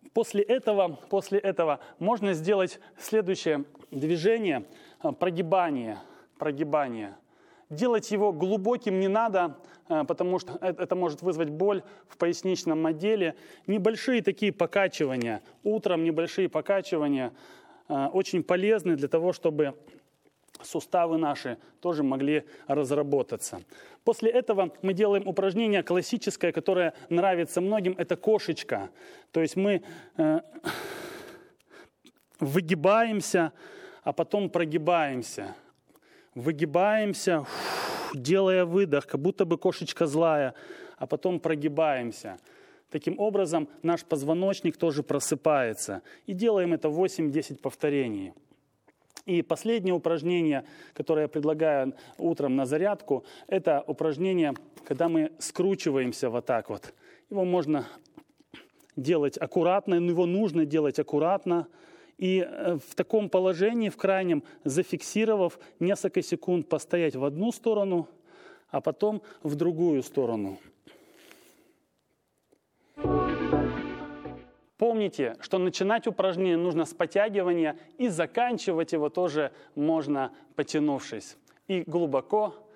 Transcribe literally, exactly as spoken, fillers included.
После этого, после этого можно сделать следующее движение – прогибание. прогибание. Делать его глубоким не надо, потому что это может вызвать боль в поясничном отделе. Небольшие такие покачивания, утром небольшие покачивания очень полезны для того, чтобы суставы наши тоже могли разработаться. После этого мы делаем упражнение классическое, которое нравится многим, это кошечка. То есть мы э, выгибаемся, а потом прогибаемся. Выгибаемся, делая выдох, как будто бы кошечка злая, а потом прогибаемся. Таким образом наш позвоночник тоже просыпается. И делаем это восемь-десять повторений. И последнее упражнение, которое я предлагаю утром на зарядку, это упражнение, когда мы скручиваемся вот так вот. Его можно делать аккуратно, но его нужно делать аккуратно. И в таком положении, в крайнем, зафиксировав, несколько секунд постоять в одну сторону, а потом в другую сторону. Помните, что начинать упражнение нужно с подтягивания и заканчивать его тоже можно, потянувшись. И глубоко